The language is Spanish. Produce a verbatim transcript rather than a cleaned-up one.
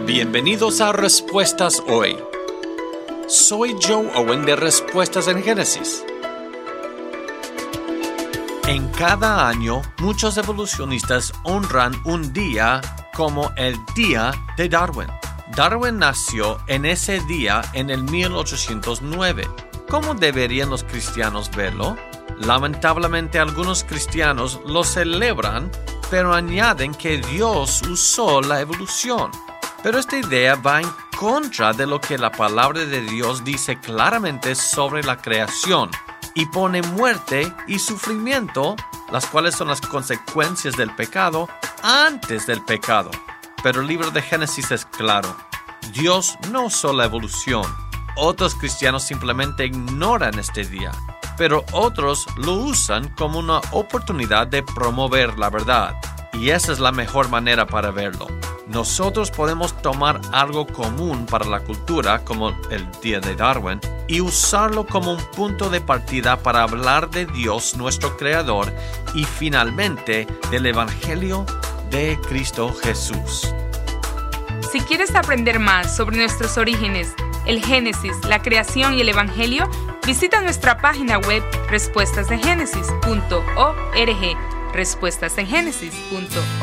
Bienvenidos a Respuestas Hoy. Soy Joe Owen de Respuestas en Génesis. En cada año, muchos evolucionistas honran un día como el Día de Darwin. Darwin nació en ese día en el mil ochocientos nueve. ¿Cómo deberían los cristianos verlo? Lamentablemente, algunos cristianos lo celebran, pero añaden que Dios usó la evolución. Pero esta idea va en contra de lo que la palabra de Dios dice claramente sobre la creación y pone muerte y sufrimiento, las cuales son las consecuencias del pecado, antes del pecado. Pero el libro de Génesis es claro. Dios no usó la evolución. Otros cristianos simplemente ignoran este día, pero otros lo usan como una oportunidad de promover la verdad. Y esa es la mejor manera para verlo. Nosotros podemos tomar algo común para la cultura, como el Día de Darwin, y usarlo como un punto de partida para hablar de Dios, nuestro Creador, y finalmente del Evangelio de Cristo Jesús. Si quieres aprender más sobre nuestros orígenes, el Génesis, la creación y el Evangelio, visita nuestra página web respuestas en génesis punto org. respuestas en génesis punto org